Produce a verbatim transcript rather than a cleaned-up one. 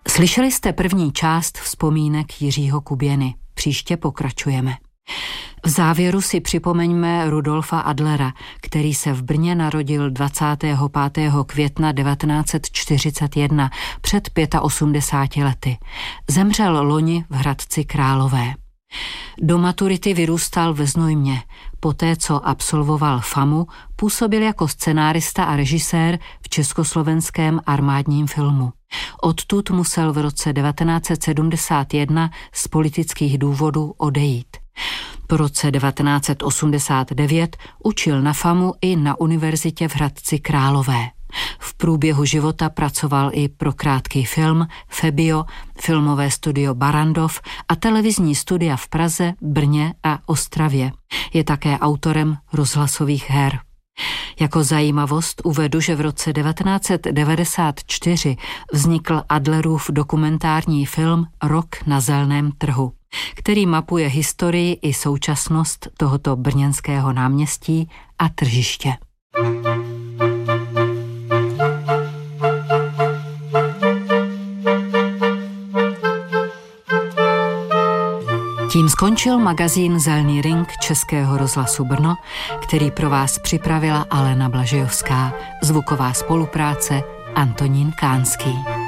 Slyšeli jste první část vzpomínek Jiřího Kuběny. Příště pokračujeme. V závěru si připomeňme Rudolfa Adlera, který se v Brně narodil dvacátého pátého května devatenáct set čtyřicet jedna, před osmdesáti pěti lety. Zemřel loni v Hradci Králové. Do maturity vyrůstal ve Znojmě. Poté, co absolvoval FAMU, působil jako scenárista a režisér v československém armádním filmu. Odtud musel v roce devatenáct set sedmdesát jedna z politických důvodů odejít. Po roce devatenáct set osmdesát devět učil na FAMU i na univerzitě v Hradci Králové. V průběhu života pracoval i pro krátký film, Febio, filmové studio Barrandov a televizní studia v Praze, Brně a Ostravě. Je také autorem rozhlasových her. Jako zajímavost uvedu, že v roce devatenáct set devadesát čtyři vznikl Adlerův dokumentární film Rok na Zelném trhu, který mapuje historii i současnost tohoto brněnského náměstí a tržiště. Tím skončil magazín Zelný ring Českého rozhlasu Brno, který pro vás připravila Alena Blažejovská. Zvuková spolupráce Antonín Kánský.